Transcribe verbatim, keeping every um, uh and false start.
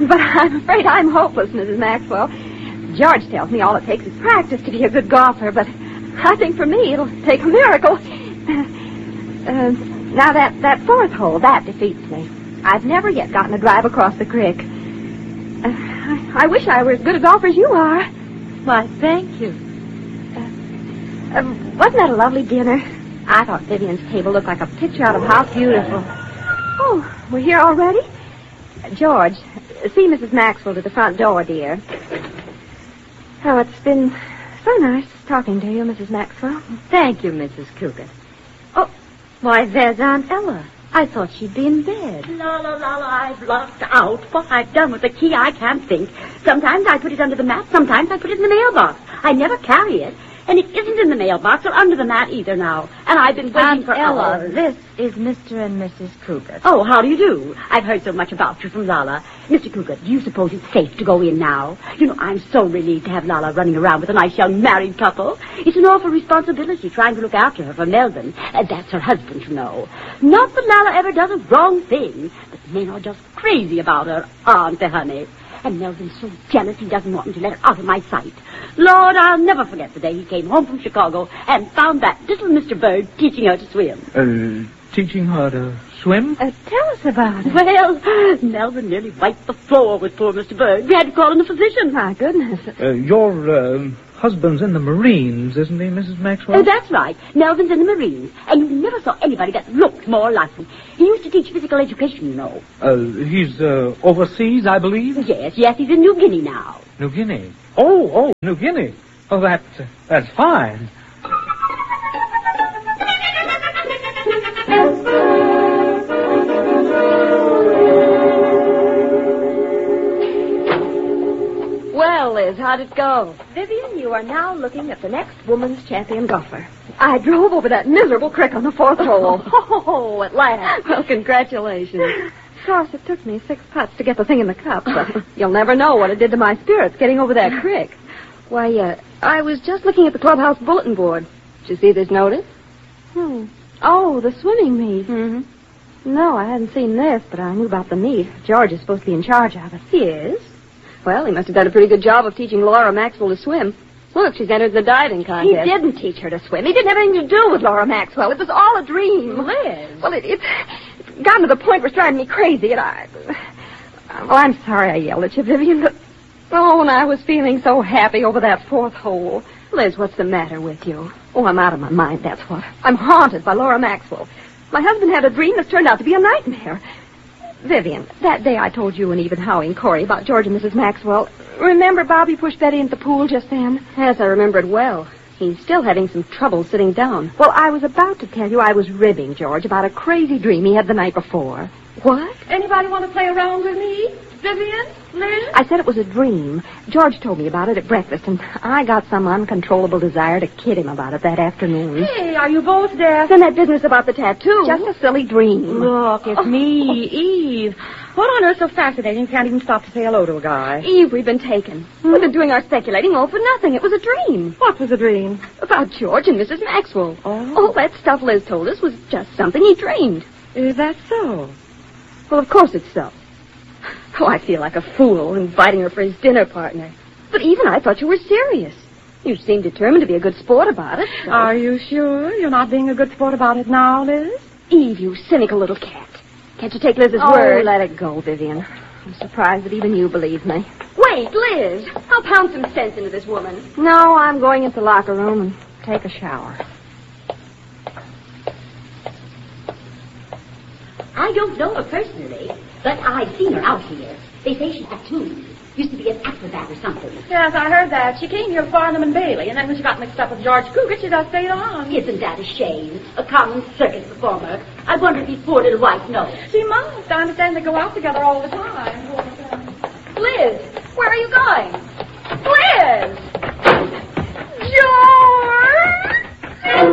But I'm afraid I'm hopeless, Missus Maxwell. George tells me all it takes is practice to be a good golfer, but I think for me it'll take a miracle. Uh, now, that, that fourth hole, that defeats me. I've never yet gotten a drive across the creek. Uh, I, I wish I were as good a golfer as you are. Why, thank you. Uh, uh, wasn't that a lovely dinner? I thought Vivian's table looked like a picture out of How Beautiful. Oh, we're here already? Uh, George, see Missus Maxwell to the front door, dear. Oh, it's been so nice talking to you, Missus Maxwell. Thank you, Missus Cougar. Oh, why, there's Aunt Ella. I thought she'd be in bed. La, la, la, la, I've locked out. What I've done with the key, I can't think. Sometimes I put it under the mat, sometimes I put it in the mailbox. I never carry it. And it isn't in the mailbox or under the mat either now. And I've been waiting Aunt for Ella, hours. this is Mister and Missus Cougar. Oh, how do you do? I've heard so much about you from Lala. Mister Cougar, do you suppose it's safe to go in now? You know, I'm so relieved to have Lala running around with a nice young married couple. It's an awful responsibility trying to look after her for Melvin. Uh, that's her husband, you know. Not that Lala ever does a wrong thing, but men are just crazy about her, aren't they, honey? And Melvin's so jealous he doesn't want me to let her out of my sight. Lord, I'll never forget the day he came home from Chicago and found that little Mister Bird teaching her to swim. Uh, teaching her to swim? Uh, tell us about it. Well, Melvin nearly wiped the floor with poor Mister Bird. We had to call in a physician. My goodness. Uh, your uh, husband's in the Marines, isn't he, Missus Maxwell? Oh, that's right. Melvin's in the Marines. And you never saw anybody that looked more like him. He used to teach physical education, you know. Uh, he's uh, overseas, I believe? Yes, yes, he's in New Guinea now. New Guinea. Oh, oh, New Guinea. Oh, that, uh, that's fine. Well, Liz, how'd it go? Vivian, you are now looking at the next woman's champion golfer. I drove over that miserable creek on the fourth hole. Oh, at last. Well, congratulations. Of course, it took me six putts to get the thing in the cup, but you'll never know what it did to my spirits getting over that creek. Why, uh, I was just looking at the clubhouse bulletin board. Did you see this notice? Hmm. Oh, the swimming meet. Mm-hmm. No, I hadn't seen this, but I knew about the meet. George is supposed to be in charge of it. He is? Well, he must have done a pretty good job of teaching Laura Maxwell to swim. Look, she's entered the diving contest. He didn't teach her to swim. He didn't have anything to do with Laura Maxwell. It was all a dream. Liz. Well, it, it's gotten to the point where it's driving me crazy, and I... Well, I'm sorry I yelled at you, Vivian, but... Oh, and I was feeling so happy over that fourth hole. Liz, what's the matter with you? Oh, I'm out of my mind, that's what. I'm haunted by Laura Maxwell. My husband had a dream that's turned out to be a nightmare. Vivian, that day I told you and even Howie and Corey about George and Missus Maxwell. Remember Bobby pushed Betty into the pool just then? Yes, I remember it well. He's still having some trouble sitting down. Well, I was about to tell you I was ribbing George about a crazy dream he had the night before. What? Anybody want to play around with me? Vivian? Liz? I said it was a dream. George told me about it at breakfast, and I got some uncontrollable desire to kid him about it that afternoon. Hey, are you both deaf? Then that business about the tattoo. Just a silly dream. Look, it's me, Eve. What on earth's so fascinating you can't even stop to say hello to a guy? Eve, we've been taken. Hmm? We've been doing our speculating all for nothing. It was a dream. What was a dream? About George and Missus Maxwell. Oh. All that stuff Liz told us was just something he dreamed. Is that so? Well, of course it's so. Oh, I feel like a fool inviting her for his dinner partner. But even I thought you were serious. You seemed determined to be a good sport about it. So. Are you sure you're not being a good sport about it now, Liz? Eve, you cynical little cat. Can't you take Liz's oh, word? Oh, let it go, Vivian. I'm surprised that even you believe me. Wait, Liz. I'll pound some sense into this woman. No, I'm going into the locker room and take a shower. I don't know her personally, but I've seen her out here. They say she's tattooed. Used to be an acrobat or something. Yes, I heard that. She came here with Farnham and Bailey, and then when she got mixed up with George Cougar, she just stayed on. Isn't that a shame? A common circus performer. I wonder if his poor little wife knows. She must. I understand they go out together all the time. Liz, where are you going? Liz!